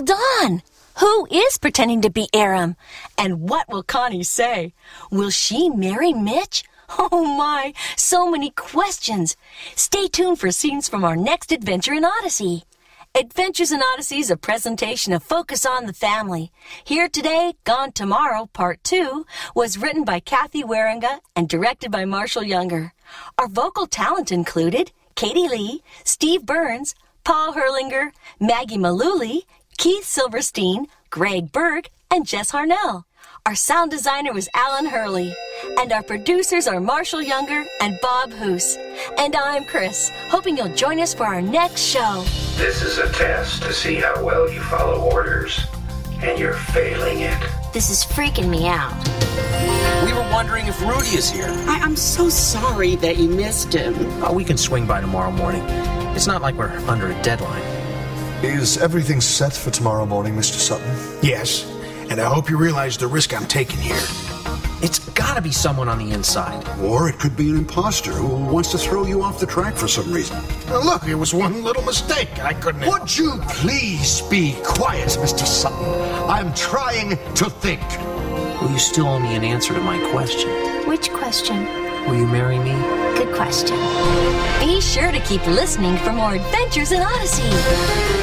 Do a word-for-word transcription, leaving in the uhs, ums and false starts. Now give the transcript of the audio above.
Hold on! Who is pretending to be Aram? And what will Connie say? Will she marry Mitch? Oh my, so many questions. Stay tuned for scenes from our next adventure in Odyssey. Adventures in Odyssey is a presentation of Focus on the Family. Here Today, Gone Tomorrow, Part two, was written by Kathy Waringa and directed by Marshall Younger. Our vocal talent included Katie Lee, Steve Burns, Paul Herlinger, Maggie Malooly, Keith Silverstein, Greg Berg, and Jess Harnell. Our sound designer was Alan Hurley, and our producers are Marshall Younger and Bob Hoos. And I'm Chris, hoping you'll join us for our next show. This is a test to see how well you follow orders, and you're failing it. This is freaking me out. We were wondering if Rudy is here. I- I'm so sorry that you missed him. Oh, we can swing by tomorrow morning. It's not like we're under a deadline. Is everything set for tomorrow morning, Mister Sutton? Yes, and I hope you realize the risk I'm taking here. It's gotta be someone on the inside. Or it could be an imposter who wants to throw you off the track for some reason. Now look, it was one little mistake. I couldn't... Would you please be quiet, Mister Sutton? I'm trying to think. Well, you still owe me an answer to my question. Which question? Will you marry me? Good question. Be sure to keep listening for more adventures in Odyssey.